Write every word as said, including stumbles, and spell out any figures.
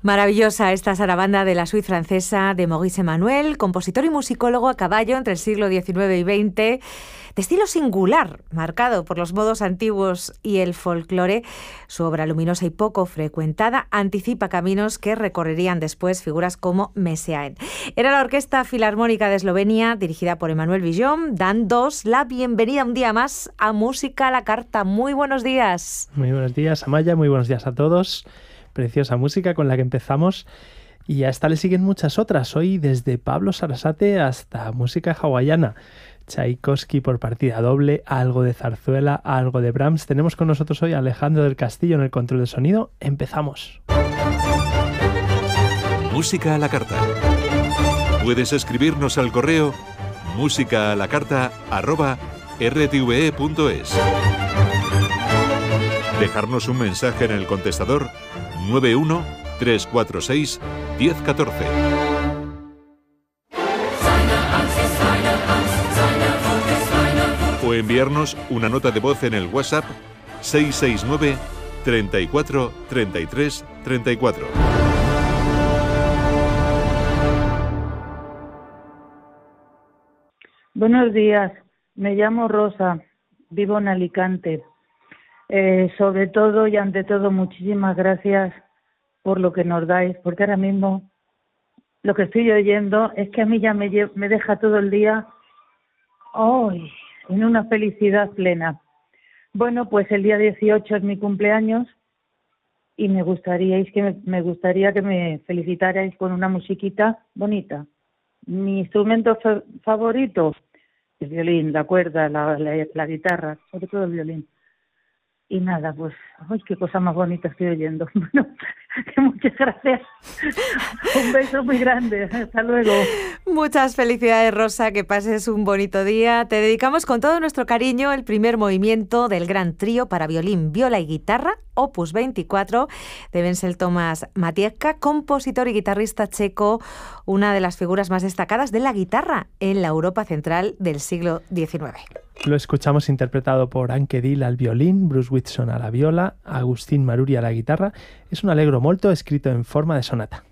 Maravillosa esta sarabanda de la suite francesa de Maurice Emmanuel, compositor y musicólogo a caballo entre el siglo diecinueve y veinte, de estilo singular, marcado por los modos antiguos y el folclore. Su obra luminosa y poco frecuentada anticipa caminos que recorrerían después figuras como Messiaen. Era la Orquesta Filarmónica de Eslovenia, dirigida por Emmanuel Villon, dándoos la bienvenida un día más a Música a la Carta. Muy buenos días. Muy buenos días, Amaya, muy buenos días a todos. Preciosa música con la que empezamos y a esta le siguen muchas otras. Hoy desde Pablo Sarasate hasta música hawaiana. Tchaikovsky por partida doble, algo de zarzuela, algo de Brahms. Tenemos con nosotros hoy a Alejandro del Castillo en el control de sonido. Empezamos. Música a la carta. Puedes escribirnos al correo música a la carta arroba r t v e punto es. Dejarnos un mensaje en el contestador nueve uno tres cuatro seis uno cero uno cuatro. O enviarnos una nota de voz en el WhatsApp seis seis nueve, treinta y cuatro, treinta y tres, treinta y cuatro. Buenos días, me llamo Rosa, vivo en Alicante. Eh, sobre todo y ante todo, muchísimas gracias por lo que nos dais, porque ahora mismo lo que estoy oyendo es que a mí ya me, me deja todo el día ¡ay! En una felicidad plena. Bueno, pues el día dieciocho es mi cumpleaños y me gustaría que me, me gustaría que me felicitarais con una musiquita bonita. Mi instrumento fa- favorito, el violín, la cuerda, la, la, la guitarra, sobre todo el violín. Y nada, pues, ¡ay, qué cosa más bonita estoy oyendo! Bueno, muchas gracias. Un beso muy grande. Hasta luego. Muchas felicidades, Rosa, que pases un bonito día. Te dedicamos con todo nuestro cariño el primer movimiento del gran trío para violín, viola y guitarra, opus veinticuatro, de Wenzel Tomáš Matiejka, compositor y guitarrista checo, una de las figuras más destacadas de la guitarra en la Europa central del siglo diecinueve. Lo escuchamos interpretado por Anke Dill al violín, Bruce Whitson a la viola, Agustín Maruri a la guitarra. Es un allegro molto escrito en forma de sonata.